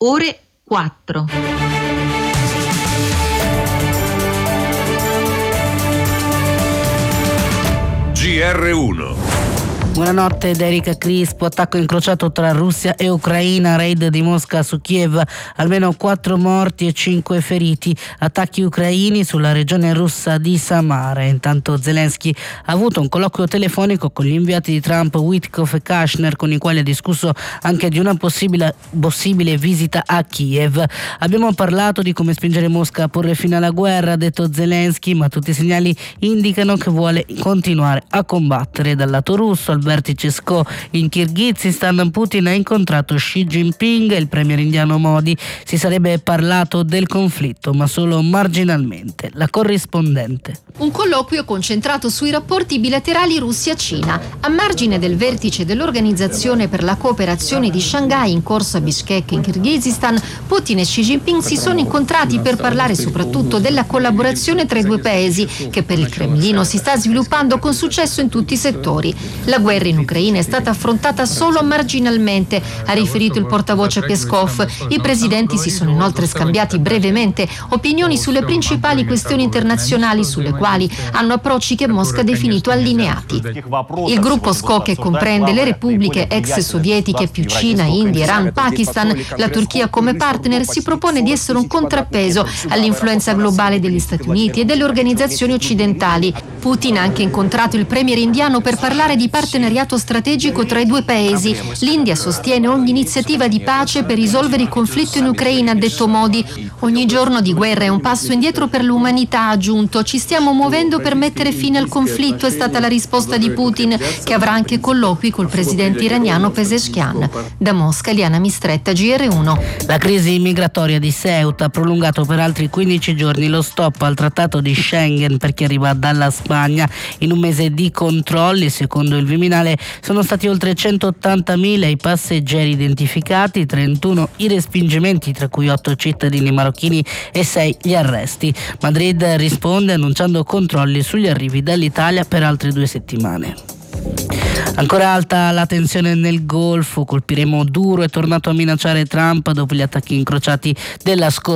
ore 4. GR1. Buonanotte da Erika Crispo. Attacco incrociato tra Russia e Ucraina, raid di Mosca su Kiev, almeno 4 morti e 5 feriti, attacchi ucraini sulla regione russa di Samara. Intanto Zelensky ha avuto un colloquio telefonico con gli inviati di Trump Witkoff e Kushner, con i quali ha discusso anche di una possibile visita a Kiev. Abbiamo parlato di come spingere Mosca a porre fine alla guerra, ha detto Zelensky, ma tutti i segnali indicano che vuole continuare a combattere. Dal lato russo, al vertice SCO in Kirghizistan, Putin ha incontrato Xi Jinping e il premier indiano Modi. Si sarebbe parlato del conflitto, ma solo marginalmente. La corrispondente. Un colloquio concentrato sui rapporti bilaterali Russia-Cina. A margine del vertice dell'Organizzazione per la cooperazione di Shanghai in corso a Bishkek in Kirghizistan, Putin e Xi Jinping si sono incontrati per parlare soprattutto della collaborazione tra i due paesi, che per il Cremlino si sta sviluppando con successo in tutti i settori. La guerra in Ucraina è stata affrontata solo marginalmente, ha riferito il portavoce Peskov. I presidenti si sono inoltre scambiati brevemente opinioni sulle principali questioni internazionali, sulle quali hanno approcci che Mosca ha definito allineati. Il gruppo SCO, che comprende le repubbliche ex sovietiche più Cina, India, Iran, Pakistan, la Turchia come partner, si propone di essere un contrappeso all'influenza globale degli Stati Uniti e delle organizzazioni occidentali. Putin ha anche incontrato il premier indiano per parlare di partenariato strategico tra i due paesi. L'India sostiene ogni iniziativa di pace per risolvere il conflitto in Ucraina, ha detto Modi. Ogni giorno di guerra è un passo indietro per l'umanità, ha aggiunto. Ci stiamo muovendo per mettere fine al conflitto, è stata la risposta di Putin, che avrà anche colloqui col presidente iraniano Pezeshkian. Da Mosca, Eliana Mistretta, GR1. La crisi migratoria di Ceuta ha prolungato per altri 15 giorni lo stop al trattato di Schengen per chi arriva dalla Spagna. In un mese di controlli, secondo il Viminale, sono stati oltre 180.000 i passeggeri identificati, 31 i respingimenti, tra cui 8 cittadini marocchini e 6 gli arresti. Madrid risponde annunciando controlli sugli arrivi dall'Italia per altre 2 settimane. Ancora alta la tensione nel Golfo, colpiremo duro, è tornato a minacciare Trump dopo gli attacchi incrociati della scorsa